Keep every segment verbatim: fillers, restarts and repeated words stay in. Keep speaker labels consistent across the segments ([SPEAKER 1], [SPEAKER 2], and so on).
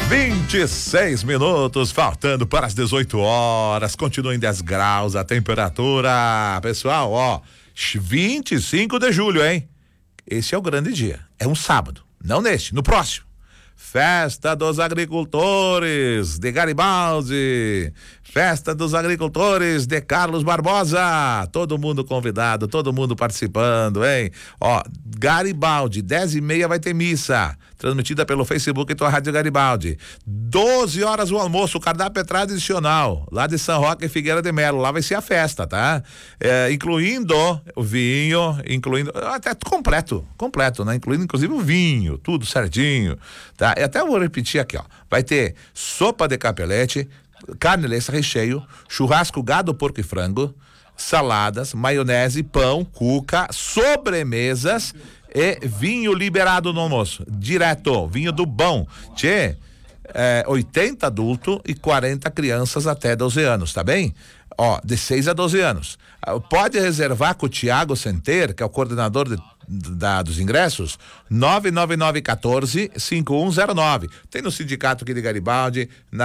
[SPEAKER 1] vinte e seis minutos, faltando para as dezoito horas. Continua em dez graus a temperatura. Pessoal, ó, vinte e cinco de julho, hein? Esse é o grande dia. É um sábado. Não neste, no próximo. Festa dos Agricultores de Garibaldi. Festa dos Agricultores de Carlos Barbosa. Todo mundo convidado, todo mundo participando, hein? Ó, Garibaldi, dez e meia vai ter missa, transmitida pelo Facebook e tua Rádio Garibaldi. doze horas o almoço, o cardápio é tradicional, lá de São Roque e Figueira de Melo. Lá vai ser a festa, tá? É, incluindo o vinho, incluindo, até completo, completo, né? Incluindo inclusive o vinho, tudo certinho, tá? E até vou repetir aqui, ó. Vai ter sopa de capelete, carne leça recheio, churrasco gado, porco e frango, saladas, maionese, pão, cuca, sobremesas e vinho liberado no almoço. Direto, vinho do bom. Tchê, é, oitenta adultos e quarenta crianças até doze anos, tá bem? Ó, de seis a doze anos. Pode reservar com o Tiago Senter, que é o coordenador de Da, dos ingressos, nove nove nove um quatro cinco um zero nove. Tem no sindicato aqui de Garibaldi,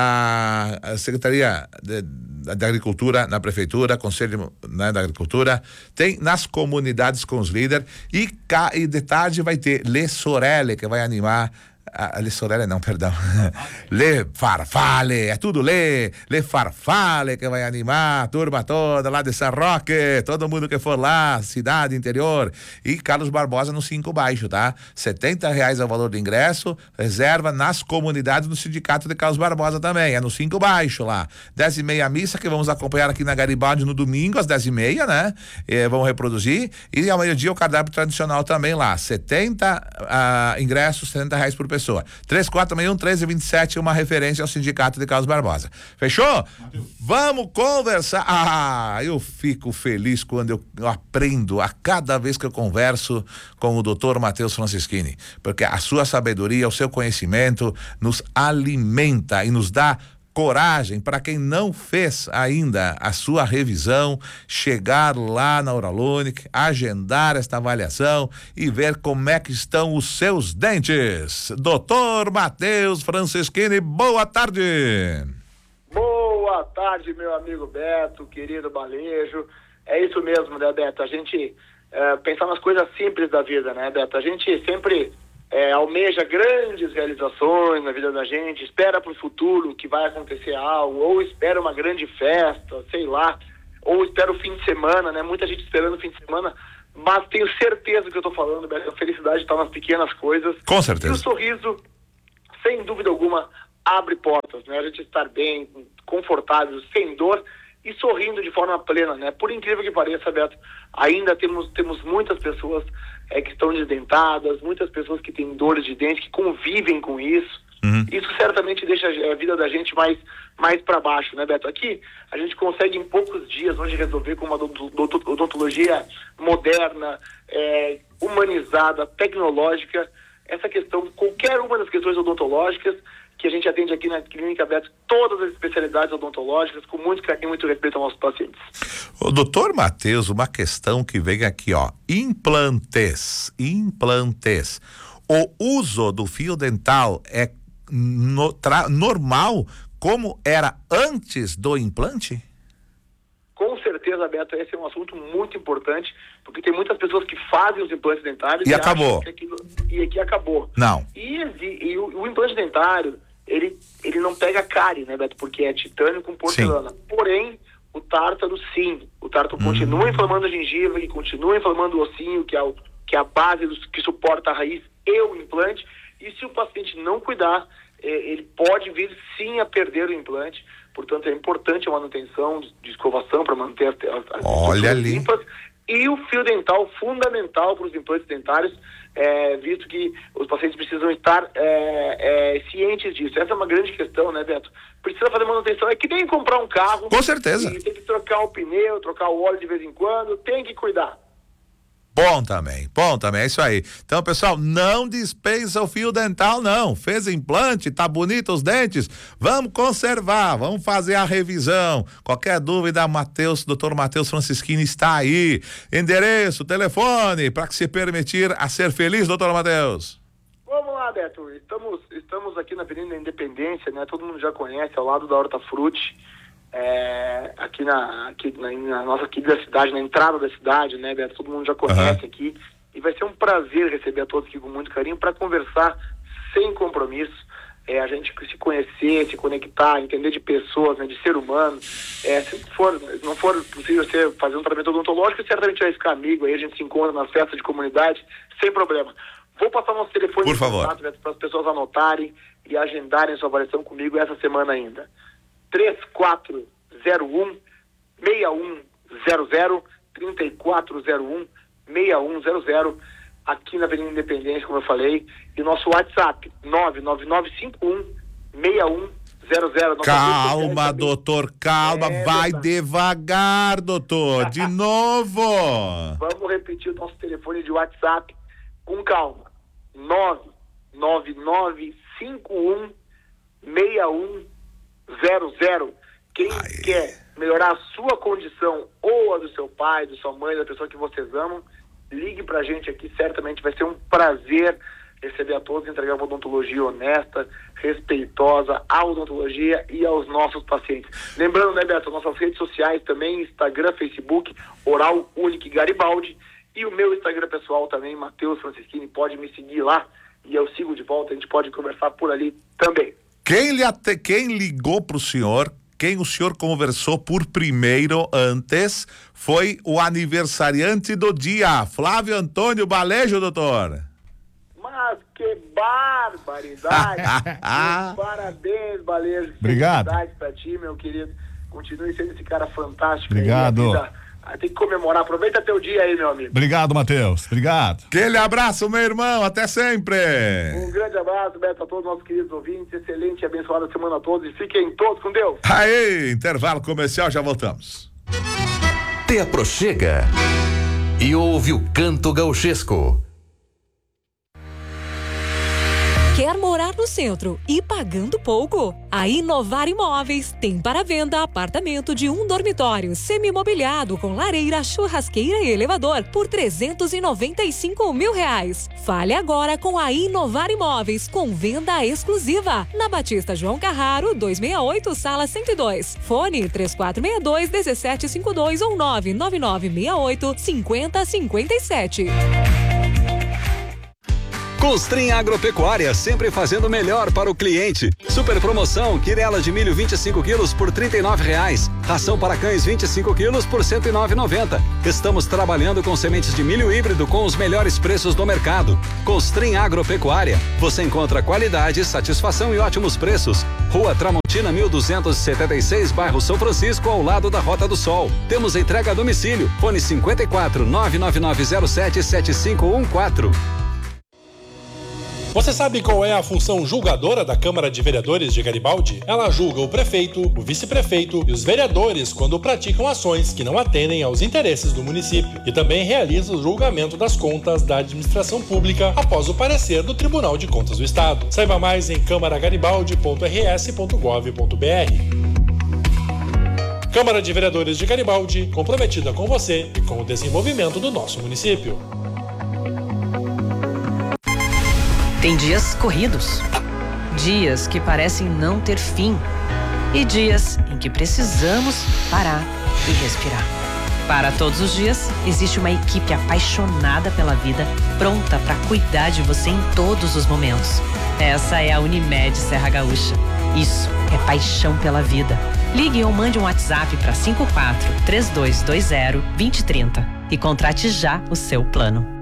[SPEAKER 1] na Secretaria de, da Agricultura, na Prefeitura, Conselho, né, da Agricultura, tem nas comunidades com os líderes e, e de tarde vai ter Lê Sorelle, que vai animar. A Lê Sorelle não, perdão. Lê Farfale, é tudo Lê. Lê Farfale que vai animar a turma toda lá de São Roque, todo mundo que for lá, cidade, interior. E Carlos Barbosa no cinco baixo, tá? setenta reais é o valor do ingresso, reserva nas comunidades do sindicato de Carlos Barbosa também, é no cinco baixo lá. dez e meia missa que vamos acompanhar aqui na Garibaldi no domingo às dez e meia, né? E vamos reproduzir. E ao meio-dia o cardápio tradicional também lá, setenta uh, ingressos, setenta reais por pessoa. três quatro seis um, treze vinte e sete, uma referência ao sindicato de Carlos Barbosa. Fechou? Vamos conversar. Ah, eu fico feliz quando eu, eu aprendo a cada vez que eu converso com o doutor Matheus Francischini, porque a sua sabedoria, o seu conhecimento nos alimenta e nos dá coragem para quem não fez ainda a sua revisão, chegar lá na Uralunic, agendar esta avaliação e ver como é que estão os seus dentes. doutor Matheus Francischini, boa tarde.
[SPEAKER 2] Boa tarde, meu amigo Beto, querido Balejo. É isso mesmo, né, Beto? A gente é, pensar nas coisas simples da vida, né, Beto? A gente sempre É, almeja grandes realizações na vida da gente, espera para o futuro que vai acontecer algo, ou espera uma grande festa, sei lá, ou espera o fim de semana, né? Muita gente esperando o fim de semana, mas tenho certeza que eu estou falando, Beto, a felicidade está nas pequenas coisas.
[SPEAKER 1] Com certeza.
[SPEAKER 2] E o sorriso, sem dúvida alguma, abre portas, né? A gente estar bem, confortável, sem dor e sorrindo de forma plena, né? Por incrível que pareça, Beto, ainda temos, temos muitas pessoas é, que estão desdentadas, muitas pessoas que têm dores de dente, que convivem com isso. Uhum. Isso certamente deixa a vida da gente mais, mais para baixo, né, Beto? Aqui a gente consegue em poucos dias hoje resolver com uma odontologia moderna, é, humanizada, tecnológica, essa questão, qualquer uma das questões odontológicas que a gente atende aqui na Clínica Beto, todas as especialidades odontológicas, com muito carinho e muito respeito aos nossos pacientes.
[SPEAKER 1] O doutor Matheus, uma questão que vem aqui, ó, implantes, implantes. O uso do fio dental é no, tra, normal como era antes do implante?
[SPEAKER 2] Com certeza, Beto, esse é um assunto muito importante, porque tem muitas pessoas que fazem os implantes dentários
[SPEAKER 1] e, e acabou.
[SPEAKER 2] Que aquilo, e aqui acabou.
[SPEAKER 1] Não.
[SPEAKER 2] E, e, e o, o implante dentário, ele, ele não pega cárie, né, Beto? Porque é titânio com porcelana. Sim. Porém, o tártaro, sim. O tártaro hum. continua inflamando a gengiva e continua inflamando o ossinho, que é, o, que é a base dos, que suporta a raiz e o implante. E se o paciente não cuidar, eh, ele pode vir sim a perder o implante. Portanto, é importante a manutenção de, de escovação para manter as, as,
[SPEAKER 1] Olha
[SPEAKER 2] as
[SPEAKER 1] ali.
[SPEAKER 2] limpas. E o fio dental, fundamental para os implantes dentários, é, visto que os pacientes precisam estar é, é, cientes disso. Essa é uma grande questão, né, Beto? Precisa fazer manutenção. É que nem comprar um carro.
[SPEAKER 1] Com certeza.
[SPEAKER 2] E tem que trocar o pneu, trocar o óleo de vez em quando, tem que cuidar.
[SPEAKER 1] Bom também, bom também, é isso aí. Então, pessoal, não dispensa o fio dental, não. Fez implante, tá bonito os dentes? Vamos conservar, vamos fazer a revisão. Qualquer dúvida, Matheus, doutor Matheus Francischini está aí. Endereço, telefone, para que se permitir a ser feliz, doutor Matheus.
[SPEAKER 2] Vamos lá, Beto, estamos, estamos aqui na Avenida Independência, né? Todo mundo já conhece, ao lado da Hortafruti, é, aqui, na, aqui na, na nossa aqui da cidade, na entrada da cidade, né, Beto? Todo mundo já conhece uhum. aqui. E vai ser um prazer receber a todos aqui com muito carinho para conversar sem compromisso. É, a gente se conhecer, se conectar, entender de pessoas, né, de ser humano. É, se for, não for possível você fazer um tratamento odontológico, certamente vai ficar amigo, aí a gente se encontra na festa de comunidade, sem problema. Vou passar nosso telefone
[SPEAKER 1] por favor
[SPEAKER 2] para as pessoas anotarem e agendarem sua avaliação comigo essa semana ainda. três quatro zero um, seis um zero zero, três quatro zero um, seis um zero zero, aqui na Avenida Independência, como eu falei, e nosso WhatsApp, nove nove nove cinco um, seis um zero zero.
[SPEAKER 1] Calma, doutor, calma, é, vai verdade. Devagar, doutor, de novo.
[SPEAKER 2] Vamos repetir o nosso telefone de WhatsApp com calma, nove nove nove cinco um, seis um zero zero. Quem Ai. quer melhorar a sua condição ou a do seu pai, da sua mãe, da pessoa que vocês amam, ligue pra gente aqui, certamente vai ser um prazer receber a todos, entregar uma odontologia honesta, respeitosa à odontologia e aos nossos pacientes. Lembrando, né, Beto, nossas redes sociais também, Instagram, Facebook, Oral Unique Garibaldi, e o meu Instagram pessoal também, Matheus Francischini, pode me seguir lá e eu sigo de volta, a gente pode conversar por ali também.
[SPEAKER 1] Quem, lhe ate... Quem ligou pro senhor, quem o senhor conversou por primeiro antes, foi o aniversariante do dia, Flávio Antônio Balejo, doutor.
[SPEAKER 2] Mas que barbaridade! Parabéns, Balejo.
[SPEAKER 3] Obrigado.
[SPEAKER 2] Felicidades pra ti, meu querido. Continue sendo esse cara fantástico.
[SPEAKER 3] Obrigado.
[SPEAKER 2] Aí, tem que comemorar. Aproveita teu dia aí, meu amigo.
[SPEAKER 3] Obrigado, Matheus. Obrigado.
[SPEAKER 1] Aquele abraço, meu irmão. Até sempre.
[SPEAKER 2] Um grande abraço, Beto, a todos os nossos queridos ouvintes. Excelente e abençoada semana a todos. E fiquem todos com Deus.
[SPEAKER 1] Aí, intervalo comercial, já voltamos.
[SPEAKER 4] Te aproxega e ouve o canto gauchesco.
[SPEAKER 5] Quer morar no centro e pagando pouco? A Inovar Imóveis tem para venda apartamento de um dormitório semi-mobiliado com lareira, churrasqueira e elevador por trezentos e noventa e cinco mil reais. Fale agora com a Inovar Imóveis com venda exclusiva na Batista João Carraro duzentos e sessenta e oito, sala cento e dois. Fone três quatro seis dois, um sete cinco dois ou nove nove nove seis oito, cinco zero cinco sete.
[SPEAKER 6] Constrim Agropecuária, sempre fazendo melhor para o cliente. Super promoção, quirela de milho vinte e cinco quilos por trinta e nove reais. Ração para cães vinte e cinco quilos por cento e nove reais e noventa centavos. Estamos trabalhando com sementes de milho híbrido com os melhores preços do mercado. Constrim Agropecuária. Você encontra qualidade, satisfação e ótimos preços. Rua Tramontina mil duzentos e setenta e seis, bairro São Francisco, ao lado da Rota do Sol. Temos entrega a domicílio. Fone cinquenta e quatro, nove nove nove zero sete, sete cinco um quatro.
[SPEAKER 7] Você sabe qual é a função julgadora da Câmara de Vereadores de Garibaldi? Ela julga o prefeito, o vice-prefeito e os vereadores quando praticam ações que não atendem aos interesses do município. E também realiza o julgamento das contas da administração pública após o parecer do Tribunal de Contas do Estado. Saiba mais em câmara garibaldi ponto r s ponto gov ponto b r. Câmara de Vereadores de Garibaldi, comprometida com você e com o desenvolvimento do nosso município.
[SPEAKER 8] Tem dias corridos, dias que parecem não ter fim e dias em que precisamos parar e respirar. Para todos os dias, existe uma equipe apaixonada pela vida, pronta para cuidar de você em todos os momentos. Essa é a Unimed Serra Gaúcha. Isso é paixão pela vida. Ligue ou mande um WhatsApp para cinco quatro, três dois dois zero, dois zero três zero e contrate já o seu plano.